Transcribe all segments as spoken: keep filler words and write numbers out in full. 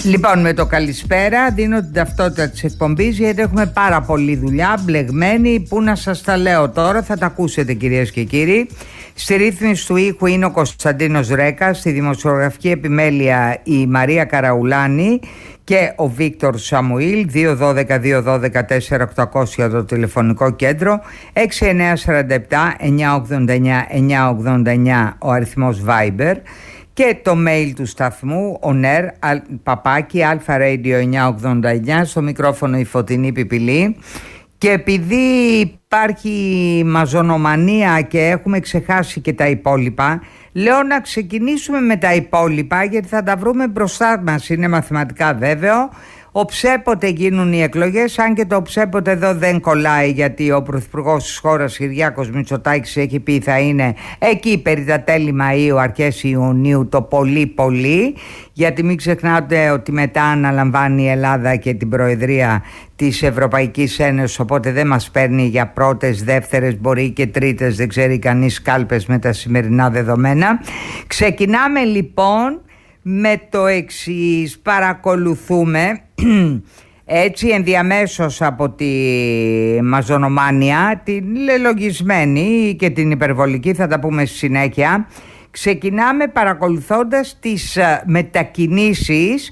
Λοιπόν, με το καλησπέρα δίνω την ταυτότητα της εκπομπής, γιατί έχουμε πάρα πολλή δουλειά, μπλεγμένη. Πού να σας τα λέω τώρα, θα τα ακούσετε κυρίες και κύριοι. Στη ρύθμιση του ήχου είναι ο Κωνσταντίνος Ρέκας, στη δημοσιογραφική επιμέλεια η Μαρία Καραουλάνη και ο Βίκτορ Σαμουήλ. Δύο ένα δύο δύο ένα δύο τέσσερα οκτακόσια το τηλεφωνικό κέντρο, έξι εννιά τέσσερα επτά εννιά ογδόντα εννιά εννιά ογδόντα εννιά ο αριθμός Viber. Και το mail του σταθμού, onair, παπάκι, alpharadio εννιά ογδόντα εννιά, στο μικρόφωνο η Φωτεινή Πιπηλή. Και επειδή υπάρχει μαζονομανία και έχουμε ξεχάσει και τα υπόλοιπα, λέω να ξεκινήσουμε με τα υπόλοιπα, γιατί θα τα βρούμε μπροστά μας, είναι μαθηματικά βέβαιο. Οψέποτε γίνουν οι εκλογές, αν και το οψέποτε εδώ δεν κολλάει, γιατί ο Πρωθυπουργός της χώρας Κυριάκος Μητσοτάκης έχει πει θα είναι εκεί περί τα τέλη Μαΐου, αρχές Ιουνίου το πολύ πολύ, γιατί μην ξεχνάτε ότι μετά αναλαμβάνει η Ελλάδα και την Προεδρία της Ευρωπαϊκής Ένωσης, οπότε δεν μας παίρνει για πρώτες, δεύτερες, μπορεί και τρίτες, δεν ξέρει κανείς, κάλπες με τα σημερινά δεδομένα. Ξεκινάμε λοιπόν με το εξής. Παρακολουθούμε έτσι ενδιαμέσως από τη μαζονομάνια, την λελογισμένη και την υπερβολική, θα τα πούμε στη συνέχεια. Ξεκινάμε παρακολουθώντας τις μετακινήσεις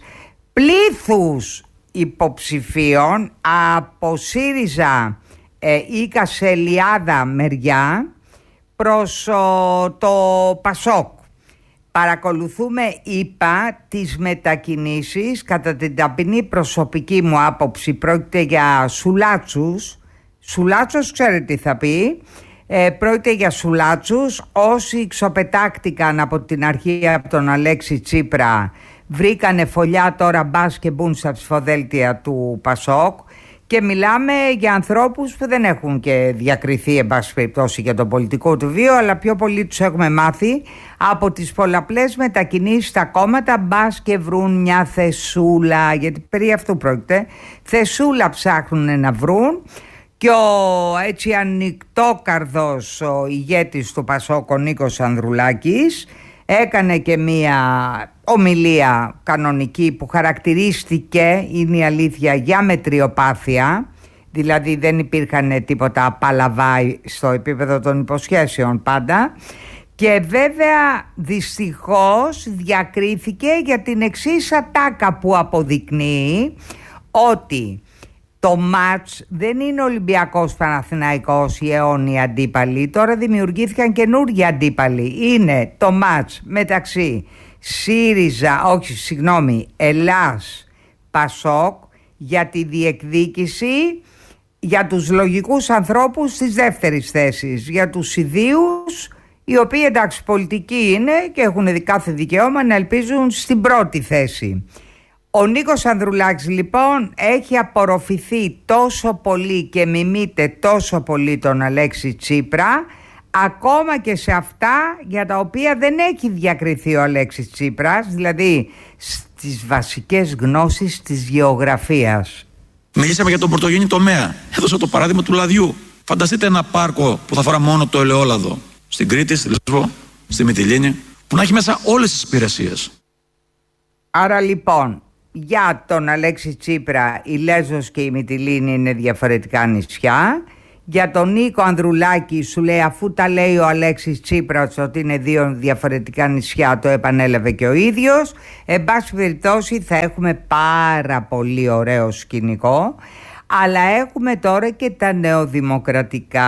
πλήθους υποψηφίων από ΣΥΡΙΖΑ ε, ή Κασελιάδα μεριά προς ο, το ΠΑΣΟΚ. Παρακολουθούμε, είπα, τις μετακινήσεις. Κατά την ταπεινή προσωπική μου άποψη πρόκειται για σουλάτσους. Σουλάτσος ξέρετε τι θα πει. Ε, πρόκειται για σουλάτσους. Όσοι ξοπετάχτηκαν από την αρχή από τον Αλέξη Τσίπρα βρήκανε φωλιά, τώρα μπας και μπουν στα ψηφοδέλτια του ΠΑΣΟΚ. Και μιλάμε για ανθρώπους που δεν έχουν και διακριθεί εν πάση περιπτώσει για τον πολιτικό του βίο, αλλά πιο πολύ τους έχουμε μάθει από τις πολλαπλές μετακινήσεις στα κόμματα, μπας και βρουν μια θεσούλα, γιατί περί αυτού πρόκειται. Θεσούλα ψάχνουν να βρουν. Και ο έτσι ανοιχτόκαρδος ο ηγέτης του ΠΑΣΟΚ, ο Νίκος Ανδρουλάκης, έκανε και μία ομιλία κανονική που χαρακτηρίστηκε, είναι η αλήθεια, για μετριοπάθεια. Δηλαδή δεν υπήρχαν τίποτα απαλαβά στο επίπεδο των υποσχέσεων πάντα. Και βέβαια δυστυχώς διακρίθηκε για την εξής ατάκα που αποδεικνύει ότι το μάτς δεν είναι Ολυμπιακός Παναθηναϊκός, οι αιώνιοι αντίπαλοι. Τώρα δημιουργήθηκαν καινούργιοι αντίπαλοι. Είναι το μάτς μεταξύ ΣΥΡΙΖΑ, όχι συγγνώμη, Ελλάς ΠΑΣΟΚ, για τη διεκδίκηση για τους λογικούς ανθρώπους της δεύτερης θέσης, για τους ιδίους, οι οποίοι εντάξει πολιτικοί είναι και έχουν κάθε δικαίωμα να ελπίζουν στην πρώτη θέση. Ο Νίκος Ανδρουλάκης λοιπόν έχει απορροφηθεί τόσο πολύ και μιμείται τόσο πολύ τον Αλέξη Τσίπρα, ακόμα και σε αυτά για τα οποία δεν έχει διακριθεί ο Αλέξης Τσίπρας, δηλαδή στις βασικές γνώσεις της γεωγραφίας. Μιλήσαμε για τον πρωτογενή τομέα. Έδωσα το παράδειγμα του λαδιού. Φανταστείτε ένα πάρκο που θα φορά μόνο το ελαιόλαδο στην Κρήτη, στη Λεσβό, στη Μυτιλήνη, που να έχει μέσα όλες τις υπηρεσίες. Άρα λοιπόν, για τον Αλέξη Τσίπρα η Λέσβος και η Μυτιλήνη είναι διαφορετικά νησιά. Για τον Νίκο Ανδρουλάκη σου λέει, αφού τα λέει ο Αλέξης Τσίπρας ότι είναι δύο διαφορετικά νησιά, το επανέλαβε και ο ίδιος. Εν πάση περιπτώσει θα έχουμε πάρα πολύ ωραίο σκηνικό. Αλλά έχουμε τώρα και τα νεοδημοκρατικά,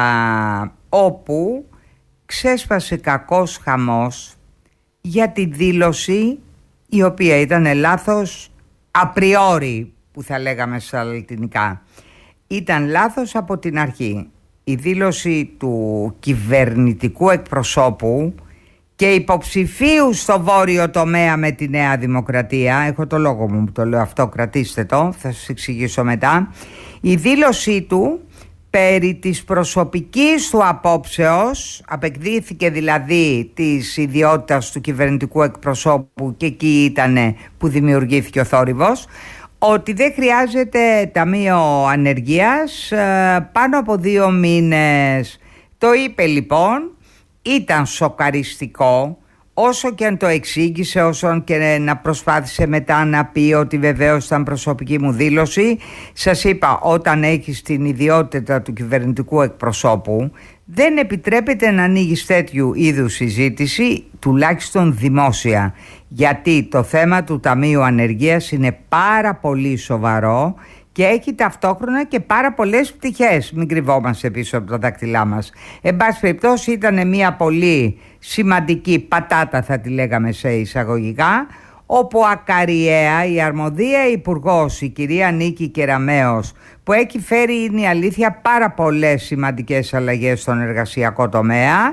όπου ξέσπασε κακός χαμός για τη δήλωση η οποία ήταν λάθος απριόρι, που θα λέγαμε στα λατινικά. Ήταν λάθος από την αρχή. Η δήλωση του κυβερνητικού εκπροσώπου και υποψηφίου στο βόρειο τομέα με τη Νέα Δημοκρατία, έχω το λόγο μου που το λέω αυτό, κρατήστε το, θα σας εξηγήσω μετά. Η δήλωσή του περί της προσωπικής του απόψεως, απεκδίθηκε δηλαδή της ιδιότητας του κυβερνητικού εκπροσώπου, και εκεί ήτανε που δημιουργήθηκε ο θόρυβος, ότι δεν χρειάζεται ταμείο ανεργίας πάνω από δύο μήνες. Το είπε λοιπόν, ήταν σοκαριστικό όσο και αν το εξήγησε, όσο και να προσπάθησε μετά να πει ότι βεβαίως ήταν προσωπική μου δήλωση, σας είπα, όταν έχεις την ιδιότητα του κυβερνητικού εκπροσώπου, δεν επιτρέπεται να ανοίγεις τέτοιου είδους συζήτηση, τουλάχιστον δημόσια, γιατί το θέμα του Ταμείου Ανεργίας είναι πάρα πολύ σοβαρό και έχει ταυτόχρονα και πάρα πολλές πτυχές. Μην κρυβόμαστε πίσω από τα δάχτυλά μας. Εν πάση περιπτώσει, ήταν μια πολύ σημαντική πατάτα, θα τη λέγαμε σε εισαγωγικά, όπου ακαριέα η αρμοδία υπουργός, η κυρία Νίκη Κεραμέως, που έχει φέρει, είναι η αλήθεια, πάρα πολλές σημαντικές αλλαγές στον εργασιακό τομέα,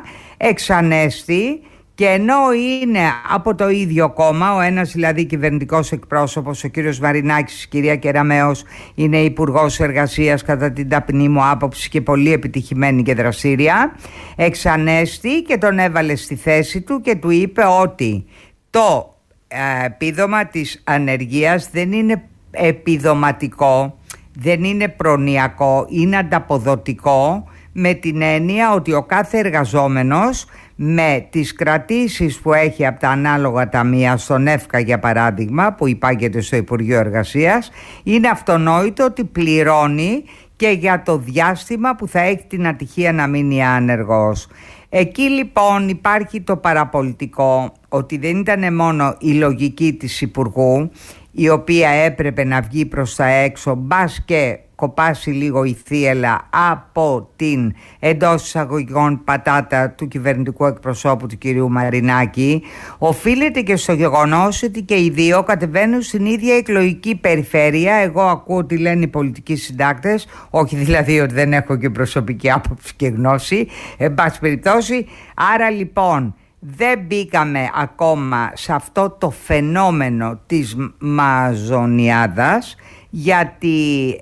εξανέστη. Και ενώ είναι από το ίδιο κόμμα, ο ένας δηλαδή κυβερνητικός εκπρόσωπος, ο κύριος Μαρινάκης, η κυρία Κεραμέως είναι υπουργός εργασίας κατά την ταπεινή μου άποψη και πολύ επιτυχημένη και δραστήρια, εξανέστη και τον έβαλε στη θέση του και του είπε ότι το ε, επίδομα της ανεργίας δεν είναι επιδοματικό, δεν είναι προνοιακό, είναι ανταποδοτικό, με την έννοια ότι ο κάθε εργαζόμενος με τις κρατήσεις που έχει από τα ανάλογα ταμεία, στον ΕΦΚΑ για παράδειγμα, που υπάγεται στο Υπουργείο Εργασίας, είναι αυτονόητο ότι πληρώνει και για το διάστημα που θα έχει την ατυχία να μείνει άνεργος. Εκεί λοιπόν υπάρχει το παραπολιτικό, ότι δεν ήταν μόνο η λογική της Υπουργού, η οποία έπρεπε να βγει προς τα έξω, μπας και κοπάσει λίγο η θύελα από την εντός εισαγωγικών πατάτα του κυβερνητικού εκπροσώπου του κυρίου Μαρινάκη, οφείλεται και στο γεγονός ότι και οι δύο κατεβαίνουν στην ίδια εκλογική περιφέρεια. Εγώ ακούω τι λένε οι πολιτικοί συντάκτες, όχι δηλαδή ότι δεν έχω και προσωπική άποψη και γνώση, εν πάση περιπτώσει. Άρα λοιπόν δεν μπήκαμε ακόμα σε αυτό το φαινόμενο της μαζονιάδας, γιατί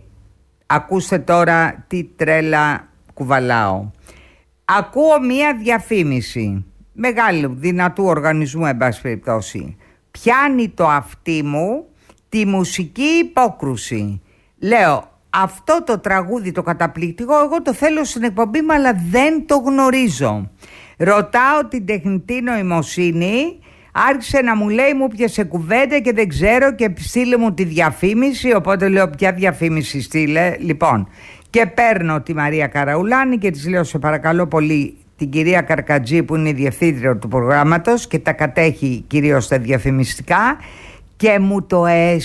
ακούστε τώρα τι τρέλα κουβαλάω. Ακούω μία διαφήμιση μεγάλου δυνατού οργανισμού, εν πάση περιπτώσει. Πιάνει το αυτί μου τη μουσική υπόκρουση. Λέω, αυτό το τραγούδι το καταπληκτικό εγώ το θέλω στην εκπομπή μου, αλλά δεν το γνωρίζω. Ρωτάω την τεχνητή νοημοσύνη, άρχισε να μου λέει, μου πιασε κουβέντα και δεν ξέρω και στείλε μου τη διαφήμιση, οπότε λέω ποια διαφήμιση στείλε. Λοιπόν, και παίρνω τη Μαρία Καραουλάνη και της λέω, σε παρακαλώ πολύ, την κυρία Καρκατζή που είναι η διευθύντρια του προγράμματος και τα κατέχει κυρίως τα διαφημιστικά, και μου το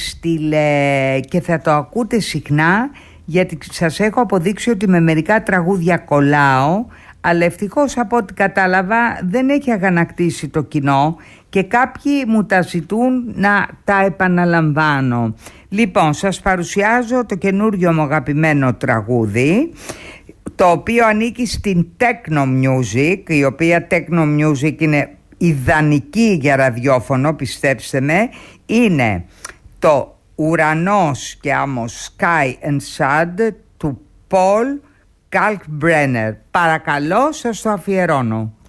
έστειλε και θα το ακούτε συχνά, γιατί σας έχω αποδείξει ότι με μερικά τραγούδια κολλάω, αλλά ευτυχώς από ό,τι κατάλαβα δεν έχει αγανακτήσει το κοινό και κάποιοι μου τα ζητούν να τα επαναλαμβάνω. Λοιπόν, σας παρουσιάζω το καινούριο μου αγαπημένο τραγούδι, το οποίο ανήκει στην Techno Music, η οποία Techno Music είναι ιδανική για ραδιόφωνο, πιστέψτε με. Είναι το «Ουρανός και άμμος Sky and Sad» του Paul Kalkbrenner. Παρακαλώ, σας το αφιερώνω.